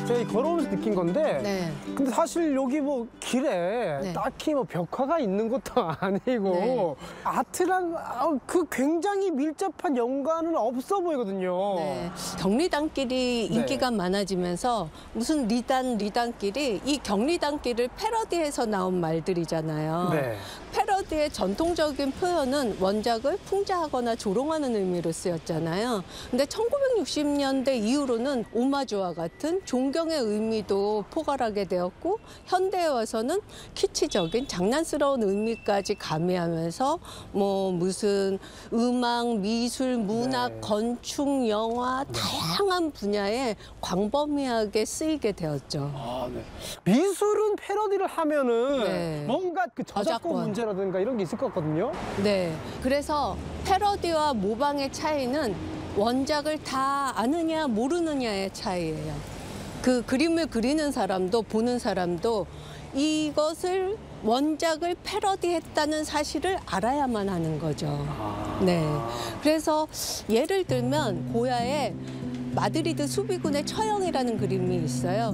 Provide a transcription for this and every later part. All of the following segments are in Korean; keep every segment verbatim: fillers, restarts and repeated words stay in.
저희 걸어오면서 느낀 건데 네. 근데 사실 여기 뭐 길에 네. 딱히 뭐 벽화가 있는 것도 아니고 네. 아트랑 아, 그 굉장히 밀접한 연관은 없어 보이거든요. 네. 경리단길이 네. 인기가 많아지면서 무슨 리단, 리단길이 이 경리단길을 패러디해서 나온 말들이잖아요. 네. 패러디의 전통적인 표현은 원작을 풍자하거나 조롱하는 의미로 쓰였잖아요. 근데 천구백육십 년대 이후로는 오마주와 같은 존경의 의미도 포괄하게 되었고 현대에 와서는 키치적인 장난스러운 의미까지 가미하면서 뭐 무슨 음악, 미술, 문학, 네. 건축, 영화 다양한 분야에 광범위하게 쓰이게 되었죠. 아, 네. 미술은 패러디를 하면은 네. 뭔가 그 저작권 저작권. 문제라든가 이런 게 있을 것 같거든요. 네. 그래서 패러디와 모방의 차이는 원작을 다 아느냐 모르느냐의 차이예요. 그 그림을 그리는 사람도 보는 사람도 이것을 원작을 패러디했다는 사실을 알아야만 하는 거죠. 네. 그래서 예를 들면 고야에 마드리드 수비군의 처형이라는 그림이 있어요.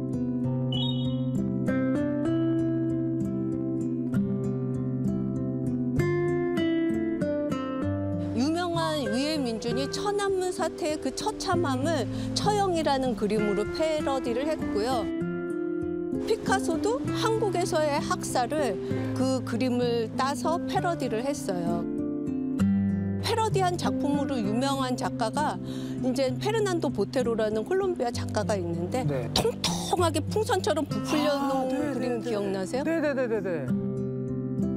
유명한 위의 민준이 천안문 사태의 그 처참함을 처형이라는 그림으로 패러디를 했고요. 피카소도 한국에서의 학살을 그 그림을 따서 패러디를 했어요. 패러디한 작품으로 유명한 작가가 이제 페르난도 보테로라는 콜롬비아 작가가 있는데 네. 통통하게 풍선처럼 부풀려 놓은 아, 네, 그림 네, 네. 기억나세요? 네네네네네.